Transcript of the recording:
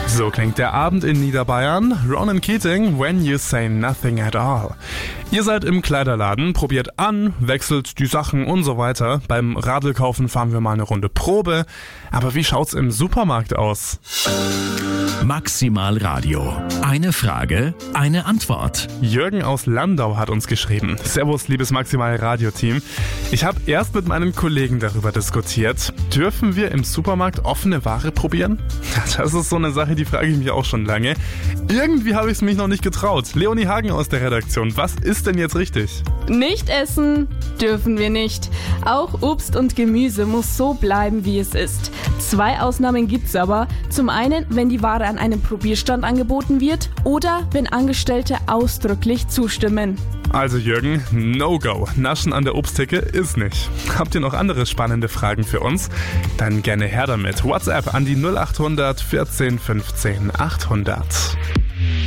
So klingt der Abend in Niederbayern. Ronan Keating, When You Say Nothing at All. Ihr seid im Kleiderladen, probiert an, wechselt die Sachen und so weiter. Beim Radlkaufen fahren wir mal eine Runde Probe. Aber wie schaut's im Supermarkt aus? Maximal Radio. Eine Frage, eine Antwort. Jürgen aus Landau hat uns geschrieben. Servus, liebes Maximal Radio-Team. Ich habe erst mit meinen Kollegen darüber diskutiert. Dürfen wir im Supermarkt offene Ware probieren? Das ist so eine Sache, die frage ich mich auch schon lange. Irgendwie habe ich es mich noch nicht getraut. Leonie Hagen aus der Redaktion, was ist denn jetzt richtig? Nicht essen dürfen wir nicht. Auch Obst und Gemüse muss so bleiben, wie es ist. 2 Ausnahmen gibt's aber. Zum einen, wenn die Ware an einem Probierstand angeboten wird oder wenn Angestellte ausdrücklich zustimmen. Also Jürgen, No-Go. Naschen an der Obsttheke ist nicht. Habt ihr noch andere spannende Fragen für uns? Dann gerne her damit. WhatsApp an die 0800 14 15 800.